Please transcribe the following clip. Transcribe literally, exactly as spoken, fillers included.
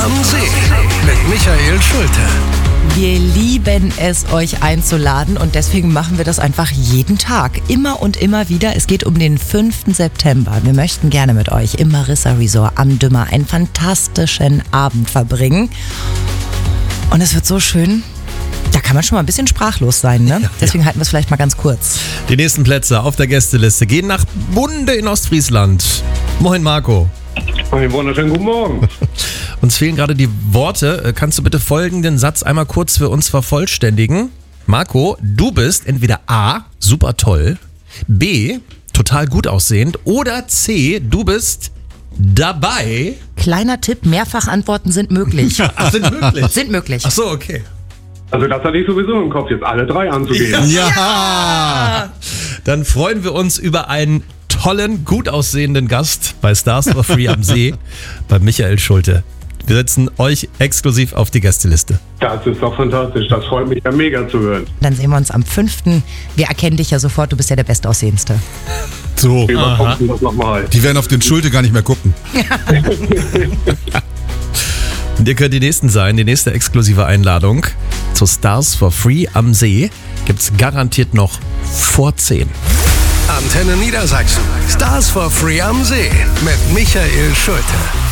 am See mit Michael Schulte. Wir lieben es, euch einzuladen und deswegen machen wir das einfach jeden Tag. Immer und immer wieder. Es geht um den fünften September. Wir möchten gerne mit euch im Marissa Resort am Dümmer einen fantastischen Abend verbringen. Und es wird so schön. Da kann man schon mal ein bisschen sprachlos sein, ne? Ja, Deswegen ja. halten wir es vielleicht mal ganz kurz. Die nächsten Plätze auf der Gästeliste gehen nach Bunde in Ostfriesland. Moin Marco. Einen wunderschönen guten Morgen. Uns fehlen gerade die Worte. Kannst du bitte folgenden Satz einmal kurz für uns vervollständigen? Marco, du bist entweder A, super toll, B, total gut aussehend oder C, du bist dabei. Kleiner Tipp, Mehrfachantworten sind möglich. Ach, sind möglich. Sind möglich. Ach so, okay. Also das hatte ich sowieso im Kopf, jetzt alle drei anzugehen. Ja! Dann freuen wir uns über einen tollen, gut aussehenden Gast bei Stars for Free am See, bei Michael Schulte. Wir setzen euch exklusiv auf die Gästeliste. Das ist doch fantastisch, das freut mich ja mega zu hören. Dann sehen wir uns am fünften Wir erkennen dich ja sofort, du bist ja der Bestaussehendste. So, Überkommen das nochmal. die werden auf den Schulte gar nicht mehr gucken. Und ihr könnt die Nächsten sein, die nächste exklusive Einladung zu Stars for Free am See gibt's garantiert noch vor zehn. Antenne Niedersachsen. Stars for Free am See mit Michael Schulte.